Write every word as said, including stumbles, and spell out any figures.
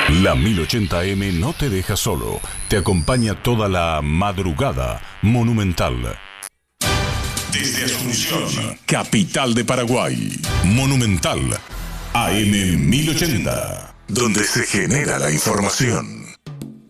La mil ochenta M no te deja solo, te acompaña toda la madrugada Monumental. Desde Asunción, capital de Paraguay, Monumental A M mil ochenta, donde se genera la información.